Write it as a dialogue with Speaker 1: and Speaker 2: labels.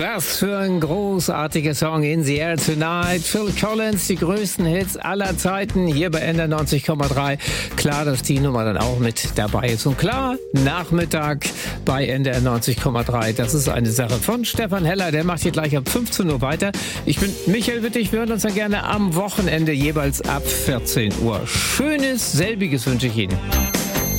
Speaker 1: Was für ein großartiger Song, In the Air Tonight. Phil Collins, die größten Hits aller Zeiten, hier bei NDR 90,3. Klar, dass die Nummer dann auch mit dabei ist. Und klar, Nachmittag bei NDR 90,3. Das ist eine Sache von Stefan Heller. Der macht hier gleich ab 15 Uhr weiter. Ich bin Michael Wittig. Wir hören uns dann gerne am Wochenende jeweils ab 14 Uhr. Schönes, selbiges wünsche ich Ihnen.